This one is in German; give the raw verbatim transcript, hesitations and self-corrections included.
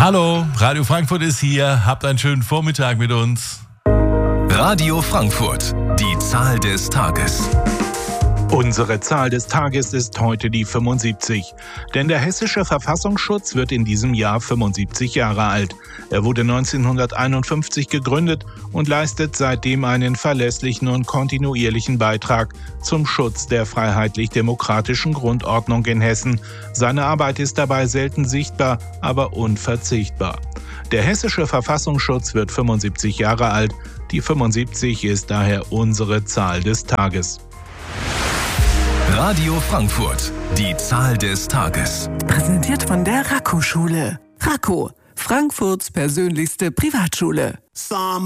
Hallo, Radio Frankfurt ist hier. Habt einen schönen Vormittag mit uns. Radio Frankfurt, die Zahl des Tages. Unsere Zahl des Tages ist heute die fünfundsiebzig. Denn der Hessische Verfassungsschutz wird in diesem Jahr fünfundsiebzig Jahre alt. Er wurde neunzehnhunderteinundfünfzig gegründet und leistet seitdem einen verlässlichen und kontinuierlichen Beitrag zum Schutz der freiheitlich-demokratischen Grundordnung in Hessen. Seine Arbeit ist dabei selten sichtbar, aber unverzichtbar. Der Hessische Verfassungsschutz wird fünfundsiebzig Jahre alt. Die fünfundsiebzig ist daher unsere Zahl des Tages. Radio Frankfurt, die Zahl des Tages. Präsentiert von der Racco-Schule. Racco, Frankfurts persönlichste Privatschule.